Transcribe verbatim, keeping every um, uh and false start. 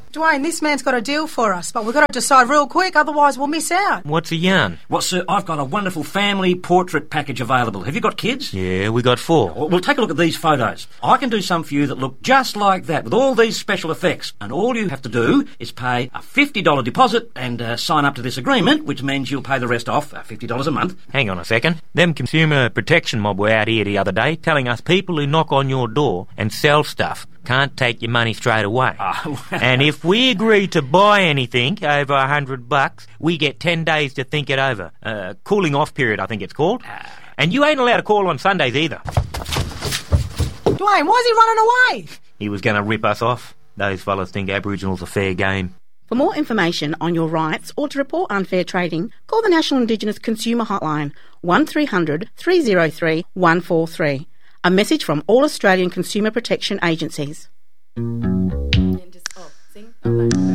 Dwayne, this man's got a deal for us, but we've got to decide real quick, otherwise we'll miss out. What's a yarn? Well, sir, I've got a wonderful family portrait package available. Have you got kids? Yeah, we got four. Well, we'll take a look at these photos. I can do some for you that look just like that, with all these special effects. And all you have to do is pay a fifty dollars deposit and uh, sign up to this agreement, which means you'll pay the rest off, uh, fifty dollars a month. Hang on a second. Them consumer protection mob were out here the other day telling us people who knock on your door and sell stuff can't take your money straight away. Oh, well. And if we agree to buy anything over a hundred bucks, we get ten days to think it over. Uh, cooling off period, I think it's called. Uh, and you ain't allowed to call on Sundays either. Dwayne, why's he running away? He was going to rip us off. Those fellas think Aboriginal's a fair game. For more information on your rights or to report unfair trading, call the National Indigenous Consumer Hotline one three hundred, three oh three, one four three. A message from all Australian consumer protection agencies. Oh, sing. Oh, no.